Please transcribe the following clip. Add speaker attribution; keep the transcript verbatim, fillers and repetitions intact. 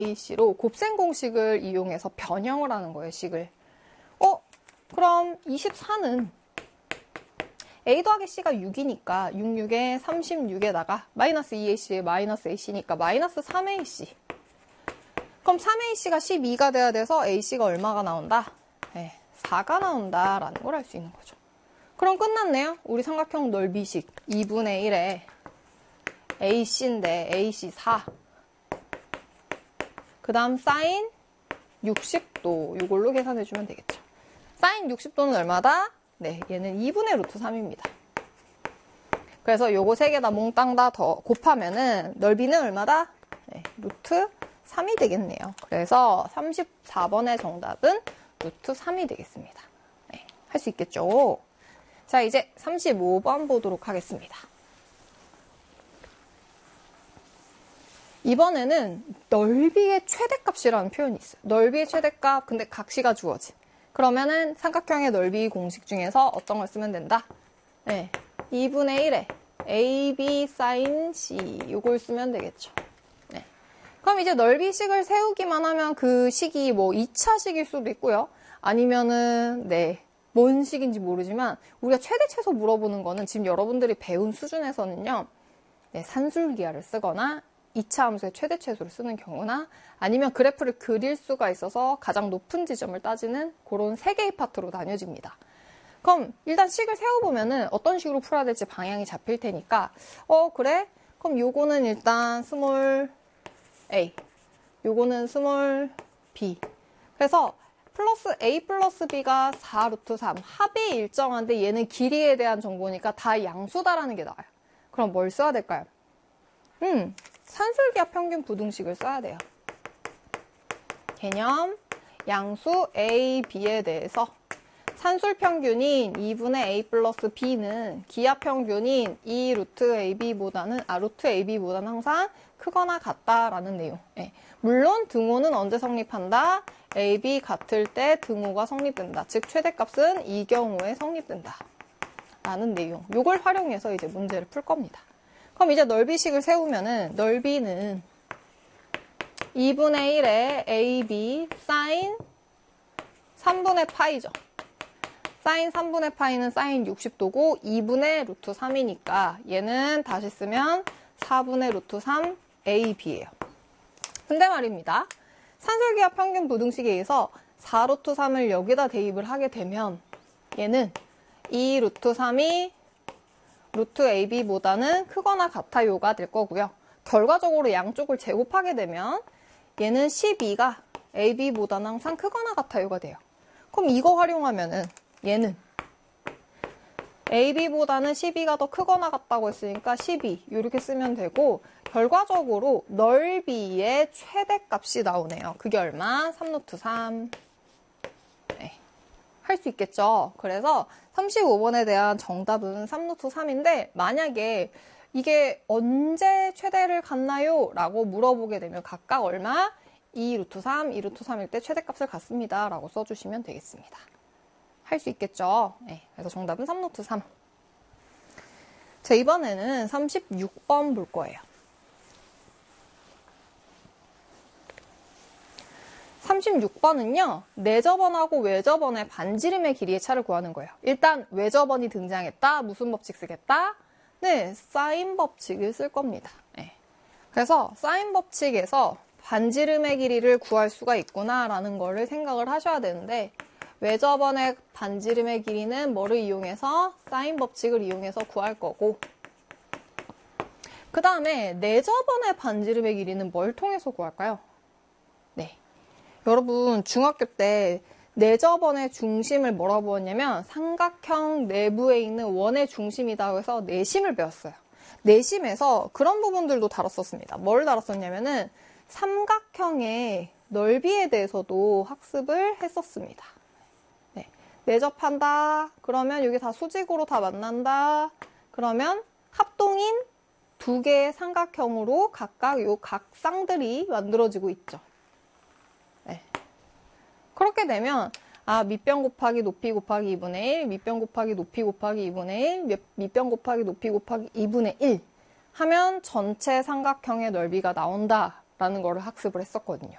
Speaker 1: 에이씨로 곱셈 공식을 이용해서 변형을 하는 거예요, 식을. 어? 그럼 이십사는 A 더하기 C가 육이니까 육, 육에 삼십육에다가 마이너스 이 에이씨에 마이너스 에이씨니까 마이너스 삼 에이씨. 그럼 삼 에이씨가 십이가 돼야 돼서 에이씨가 얼마가 나온다? 네, 사가 나온다라는 걸 알 수 있는 거죠. 그럼 끝났네요. 우리 삼각형 넓이식 이분의 일에 에이씨인데 에이씨 사. 그 다음 사인 육십 도 이걸로 계산해주면 되겠죠. 사인 육십 도는 얼마다? 네, 얘는 이분의 루트 삼입니다. 그래서 요거 세 개 다 몽땅 다 더 곱하면은 넓이는 얼마다? 네, 루트 삼이 되겠네요. 그래서 삼십사 번의 정답은 루트 삼이 되겠습니다. 네, 할 수 있겠죠? 자, 이제 삼십오 번 보도록 하겠습니다. 이번에는 넓이의 최대값이라는 표현이 있어요. 넓이의 최대값, 근데 각시가 주어진. 그러면은 삼각형의 넓이 공식 중에서 어떤 걸 쓰면 된다? 네, 이분의 일에 에이비 사인 씨 이걸 쓰면 되겠죠. 네. 그럼 이제 넓이식을 세우기만 하면 그 식이 뭐 이 차 식일 수도 있고요. 아니면은 네, 뭔 식인지 모르지만 우리가 최대 최소 물어보는 거는 지금 여러분들이 배운 수준에서는요. 네, 산술기하를 쓰거나 이 차 함수의 최대 최소를 쓰는 경우나 아니면 그래프를 그릴 수가 있어서 가장 높은 지점을 따지는 그런 세 개의 파트로 나뉘어집니다. 그럼 일단 식을 세워보면은 어떤 식으로 풀어야 될지 방향이 잡힐 테니까 어 그래? 그럼 요거는 일단 스몰 a, 요거는 스몰 b. 그래서 플러스 a 플러스 b가 사 루트 삼, 합이 일정한데 얘는 길이에 대한 정보니까 다 양수다라는 게 나와요. 그럼 뭘 써야 될까요? 음, 산술기하 평균 부등식을 써야 돼요. 개념, 양수 a, b에 대해서 산술 평균인 이분의 a 플러스 b는 기하 평균인 이 루트 ab보다는, 아, 루트 ab보다는 항상 크거나 같다라는 내용. 네. 물론 등호는 언제 성립한다? ab 같을 때 등호가 성립된다. 즉 최대값은 이 경우에 성립된다. 라는 내용. 요걸 활용해서 이제 문제를 풀 겁니다. 그럼 이제 넓이식을 세우면은 넓이는 이분의 일에 ab 사인 삼분의 파이죠. 사인 삼분의 파이는 사인 육십 도고 이분의 루트 삼이니까 얘는 다시 쓰면 사분의 루트 삼 에이비예요. 근데 말입니다. 산술기하 평균 부등식에 의해서 사 루트 삼을 여기다 대입을 하게 되면 얘는 이 루트 삼이 루트 에이비보다는 크거나 같아요가 될 거고요. 결과적으로 양쪽을 제곱하게 되면 얘는 십이가 에이비보다는 항상 크거나 같아요가 돼요. 그럼 이거 활용하면은 얘는 에이비보다는 십이가 더 크거나 같다고 했으니까 십이 이렇게 쓰면 되고 결과적으로 넓이의 최대값이 나오네요. 그게 얼마? 삼 루트 삼. 네. 할 수 있겠죠. 그래서 삼십오 번에 대한 정답은 삼 루트 삼인데 만약에 이게 언제 최대를 갖나요? 라고 물어보게 되면 각각 얼마? 이 루트 삼, 이 루트 삼일 때 최대값을 갖습니다. 라고 써주시면 되겠습니다. 할 수 있겠죠. 네, 그래서 정답은 삼 루트 삼. 자, 이번에는 삼십육 번 볼 거예요. 삼십육 번은요. 내저번하고 외저번의 반지름의 길이의 차를 구하는 거예요. 일단 외저번이 등장했다. 무슨 법칙 쓰겠다? 네, 사인 법칙을 쓸 겁니다. 네. 그래서 사인 법칙에서 반지름의 길이를 구할 수가 있구나 라는 거를 생각을 하셔야 되는데 외저번의 반지름의 길이는 뭐를 이용해서? 사인 법칙을 이용해서 구할 거고 그 다음에 내저번의 반지름의 길이는 뭘 통해서 구할까요? 네, 여러분 중학교 때 내저번의 중심을 뭐라고 배웠냐면 삼각형 내부에 있는 원의 중심이다 해서 내심을 배웠어요. 내심에서 그런 부분들도 다뤘었습니다. 뭘 다뤘었냐면은 삼각형의 넓이에 대해서도 학습을 했었습니다. 네. 내접한다. 그러면 여기 다 수직으로 다 만난다. 그러면 합동인 두 개의 삼각형으로 각각 요 각상들이 만들어지고 있죠. 네. 그렇게 되면 아 밑변 곱하기 높이 곱하기 이분의 일, 밑변 곱하기 높이 곱하기 이분의 일, 밑변 곱하기 높이 곱하기 이분의 일 하면 전체 삼각형의 넓이가 나온다라는 거를 학습을 했었거든요.